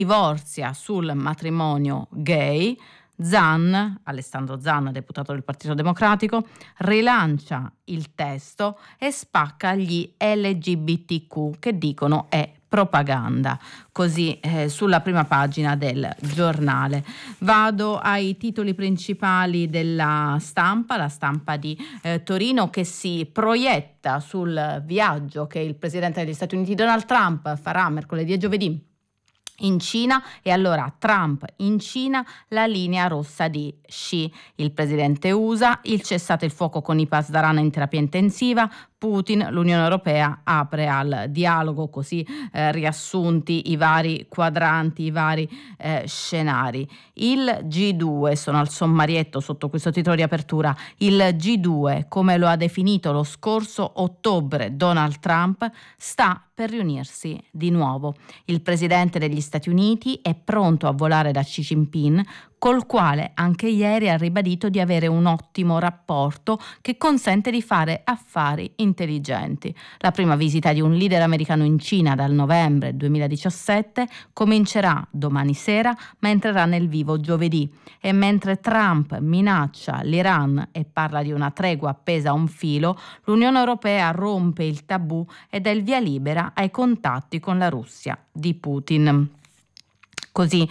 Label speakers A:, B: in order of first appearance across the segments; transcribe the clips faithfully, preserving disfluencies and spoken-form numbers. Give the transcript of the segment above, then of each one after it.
A: divorzia sul matrimonio gay. Zan, Alessandro Zan, deputato del Partito Democratico, rilancia il testo e spacca gli L G B T Q che dicono è propaganda, così eh, sulla prima pagina del giornale. Vado ai titoli principali della stampa, la stampa di eh, Torino, che si proietta sul viaggio che il presidente degli Stati Uniti Donald Trump farà mercoledì e giovedì in Cina. E allora Trump in Cina, la linea rossa di Xi, il presidente U S A, il cessate il fuoco con i Pasdaran in terapia intensiva, Putin, l'Unione Europea apre al dialogo, così eh, riassunti i vari quadranti, i vari eh, scenari. Il G due, sono al sommarietto sotto questo titolo di apertura, il G due, come lo ha definito lo scorso ottobre Donald Trump, sta per riunirsi di nuovo. Il presidente degli Stati Uniti è pronto a volare da Xi Jinping, col quale anche ieri ha ribadito di avere un ottimo rapporto che consente di fare affari intelligenti. La prima visita di un leader americano in Cina dal novembre duemiladiciassette comincerà domani sera, ma entrerà nel vivo giovedì. E mentre Trump minaccia l'Iran e parla di una tregua appesa a un filo, l'Unione Europea rompe il tabù e dà il via libera ai contatti con la Russia di Putin. Così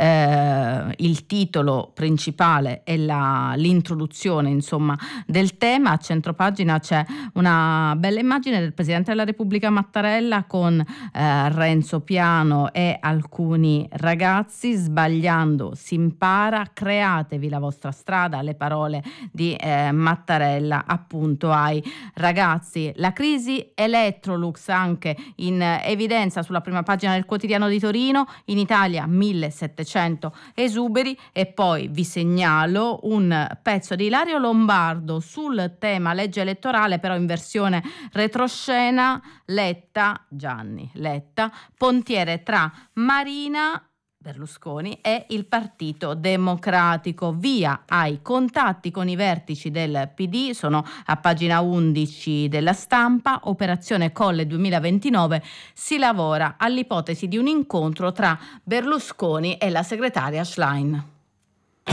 A: eh, il titolo principale e la, l'introduzione insomma del tema. A centropagina c'è una bella immagine del Presidente della Repubblica Mattarella con eh, Renzo Piano e alcuni ragazzi. Sbagliando si impara, createvi la vostra strada, le parole di eh, Mattarella appunto ai ragazzi. La crisi Electrolux anche in evidenza sulla prima pagina del Quotidiano di Torino. In Italia millesettecento esuberi. E poi vi segnalo un pezzo di Ilario Lombardo sul tema legge elettorale, però in versione retroscena. Letta, Gianni Letta, pontiere tra Marina, Berlusconi e il Partito Democratico. Via ai contatti con i vertici del P D, sono a pagina undici della Stampa. Operazione Colle duemilaventinove, si lavora all'ipotesi di un incontro tra Berlusconi e la segretaria Schlein.